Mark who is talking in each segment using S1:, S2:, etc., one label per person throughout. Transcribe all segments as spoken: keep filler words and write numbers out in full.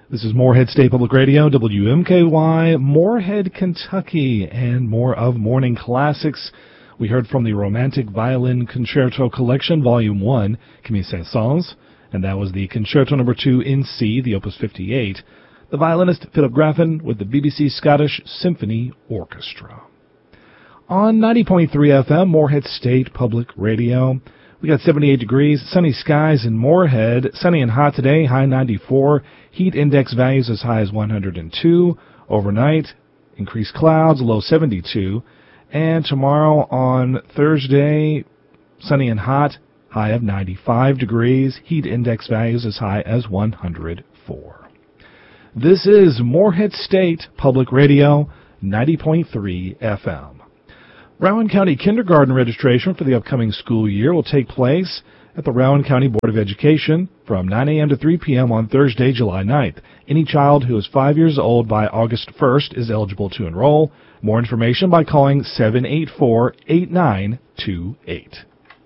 S1: This is Morehead State Public Radio, W M K Y, Morehead, Kentucky, and more of Morning Classics. We heard from the Romantic Violin Concerto Collection, Volume one, Camille Saint-Saëns, and that was the Concerto Number two in C, the Opus fifty-eight, the violinist Philip Graffin with the B B C Scottish Symphony Orchestra. On ninety point three F M, Morehead State Public Radio, we got seventy-eight degrees, sunny skies in Morehead, sunny and hot today, high ninety-four, heat index values as high as one hundred two. Overnight, increased clouds, low seventy-two. And tomorrow on Thursday, sunny and hot, high of ninety-five degrees, heat index values as high as one hundred four. This is Morehead State Public Radio, ninety point three F M. Rowan County kindergarten registration for the upcoming school year will take place at the Rowan County Board of Education from nine a.m. to three p.m. on Thursday, July ninth. Any child who is five years old by August first is eligible to enroll. More information by calling seven eight four, eight nine two eight.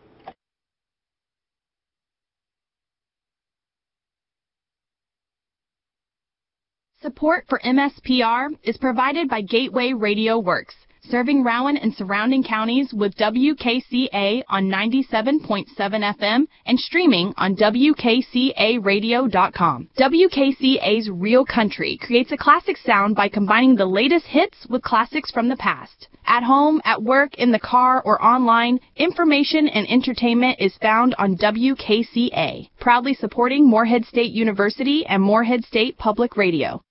S2: Support for M S P R is provided by Gateway Radio Works, serving Rowan and surrounding counties with W K C A on ninety-seven point seven F M and streaming on W K C A radio dot com. W K C A's Real Country creates a classic sound by combining the latest hits with classics from the past. At home, at work, in the car, or online, information and entertainment is found on W K C A, proudly supporting Morehead State University and Morehead State Public Radio.